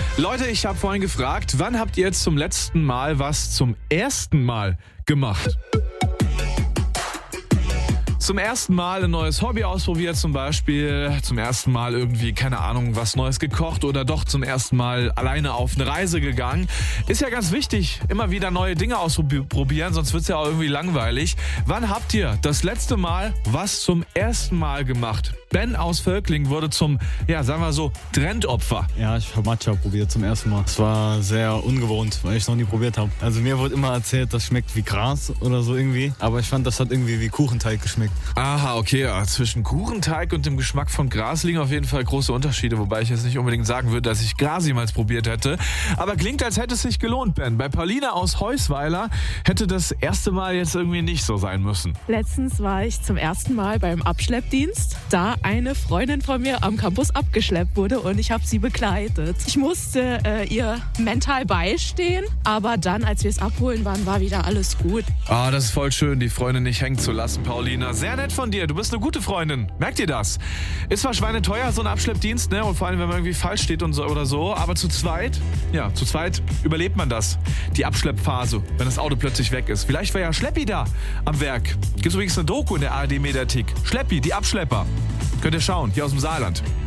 Leute, ich habe vorhin gefragt, wann habt ihr jetzt zum letzten Mal was zum ersten Mal gemacht? Zum ersten Mal ein neues Hobby ausprobiert, zum Beispiel zum ersten Mal irgendwie, keine Ahnung, was Neues gekocht oder doch zum ersten Mal alleine auf eine Reise gegangen. Ist ja ganz wichtig, immer wieder neue Dinge ausprobieren, sonst wird es ja auch irgendwie langweilig. Wann habt ihr das letzte Mal was zum ersten Mal gemacht? Ben aus Völkling wurde zum, ja, sagen wir so, Trendopfer. Ja, ich habe Matcha probiert zum ersten Mal. Es war sehr ungewohnt, weil ich es noch nie probiert habe. Also mir wurde immer erzählt, das schmeckt wie Gras oder so irgendwie. Aber ich fand, das hat irgendwie wie Kuchenteig geschmeckt. Aha, okay. Ja. Zwischen Kuchenteig und dem Geschmack von Gras liegen auf jeden Fall große Unterschiede, wobei ich jetzt nicht unbedingt sagen würde, dass ich Gras jemals probiert hätte. Aber klingt, als hätte es sich gelohnt, Ben. Bei Paulina aus Heusweiler hätte das erste Mal jetzt irgendwie nicht so sein müssen. Letztens war ich zum ersten Mal beim Abschleppdienst, da eine Freundin von mir am Campus abgeschleppt wurde und ich habe sie begleitet. Ich musste ihr mental beistehen, aber dann, als wir es abholen waren, war wieder alles gut. Ah, das ist voll schön, die Freundin nicht hängen zu lassen, Paulina. Sehr nett von dir, du bist eine gute Freundin. Merkt ihr das? Ist zwar schweineteuer, so ein Abschleppdienst, ne? Und vor allem, wenn man irgendwie falsch steht und so oder so, aber zu zweit überlebt man das. Die Abschleppphase, wenn das Auto plötzlich weg ist. Vielleicht war ja Schleppi da am Werk. Gibt's übrigens eine Doku in der ARD-Mediathek. Schleppi, die Abschlepper. Könnt ihr schauen, hier aus dem Saarland.